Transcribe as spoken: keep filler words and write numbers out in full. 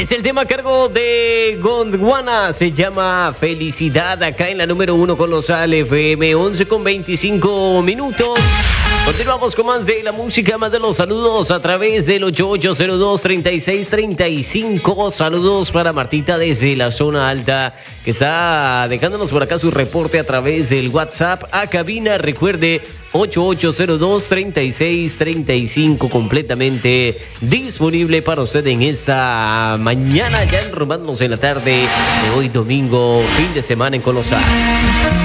Es el tema a cargo de Gondwana, se llama Felicidad, acá en la número uno Colosal F M, once con veinticinco minutos. Continuamos con más de la música, más de los saludos a través del ocho ocho cero dos, treinta y seis treinta y cinco. Saludos para Martita desde la zona alta, que está dejándonos por acá su reporte a través del WhatsApp a cabina. Recuerde, ocho ocho cero dos, treinta y seis treinta y cinco, completamente disponible para usted en esta mañana, ya enrumbándonos en la tarde de hoy domingo, fin de semana en Colosal.